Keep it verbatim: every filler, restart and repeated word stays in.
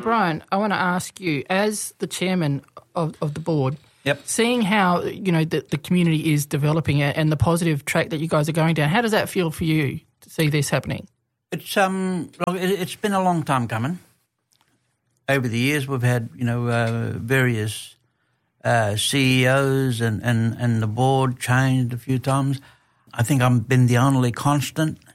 Brian, I want to ask you, as the chairman of, of the board, Yep. seeing how, you know, the, the community is developing and the positive track that you guys are going down, how does that feel for you to see this happening? It's um, look, it, it's been a long time coming. Over the years, we've had, you know, uh, various uh, C E Os and, and, and the board changed a few times. I think I've been the only constant